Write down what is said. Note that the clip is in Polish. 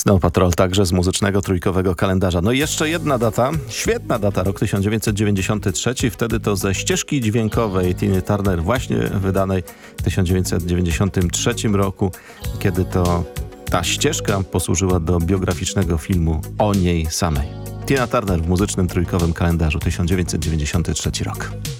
Snow Patrol także z muzycznego trójkowego kalendarza. No i jeszcze jedna data, świetna data, rok 1993. Wtedy to ze ścieżki dźwiękowej Tiny Turner, właśnie wydanej w 1993 roku, kiedy to ta ścieżka posłużyła do biograficznego filmu o niej samej. Tina Turner w muzycznym trójkowym kalendarzu, 1993 rok.